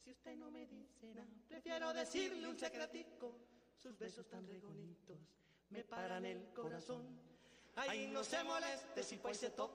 Si usted no me dice nada, prefiero decirle un secretico. Sus besos tan regonitos me paran el corazón. Ay, no se moleste si pues se toca